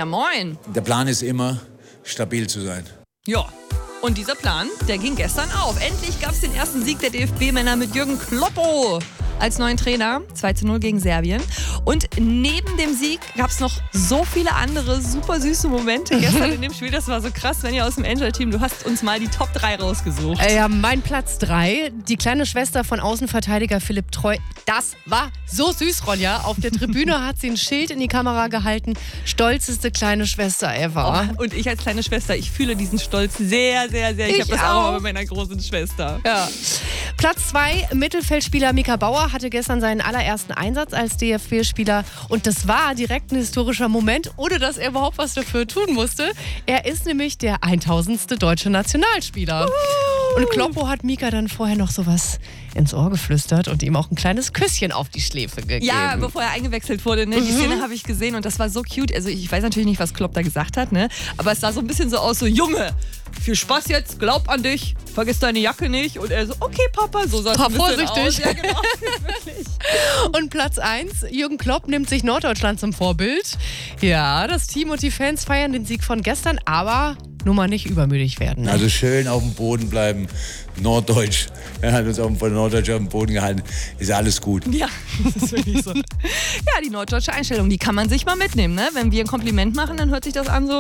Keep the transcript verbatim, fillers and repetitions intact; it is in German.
Ja, moin. Der Plan ist immer, stabil zu sein. Ja. Und dieser Plan, der ging gestern auf. Endlich gab es den ersten Sieg der D F B-Männer mit Jürgen Kloppo als neuen Trainer. zwei zu null gegen Serbien. Und neben dem Sieg gab es noch so viele andere super süße Momente gestern in dem Spiel. Das war so krass, wenn ihr aus dem Angel-Team, du hast uns mal die Top drei rausgesucht. Äh, ja, mein Platz drei, die kleine Schwester von Außenverteidiger Philipp Treu. Das war so süß, Ronja. Auf der Tribüne hat sie ein Schild in die Kamera gehalten. Stolzeste kleine Schwester ever. Oh, und ich als kleine Schwester, ich fühle diesen Stolz sehr, sehr, sehr. Ich, ich habe das auch mal bei meiner großen Schwester. Ja. Platz zwei, Mittelfeldspieler Mika Bauer hatte gestern seinen allerersten Einsatz als D F B-Spieler und das war direkt ein historischer Moment, ohne dass er überhaupt was dafür tun musste. Er ist nämlich der tausendste deutsche Nationalspieler. Uh. Und Kloppo hat Mika dann vorher noch sowas ins Ohr geflüstert und ihm auch ein kleines Küsschen auf die Schläfe gegeben. Ja, bevor er eingewechselt wurde, ne? Die mhm. Szene habe ich gesehen und das war so cute. Also ich weiß natürlich nicht, was Klopp da gesagt hat, ne? Aber es sah so ein bisschen so aus, so Junge, viel Spaß jetzt, glaub an dich, vergiss deine Jacke nicht. Und er so, okay Papa, so sah es ein bisschen aus. Ja, genau. Wirklich. Und Platz eins, Jürgen Klopp nimmt sich Norddeutschland zum Vorbild. Ja, das Team und die Fans feiern den Sieg von gestern, aber nur mal nicht übermüdig werden. Also schön auf dem Boden bleiben, Norddeutsch. Er hat uns auch von Norddeutsch auf dem Boden gehalten. Ist alles gut. Ja, das ist wirklich so. Ja, die norddeutsche Einstellung, die kann man sich mal mitnehmen, ne? Wenn wir ein Kompliment machen, dann hört sich das an so,